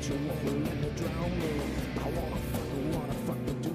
you won't let me drown me. I wanna fuck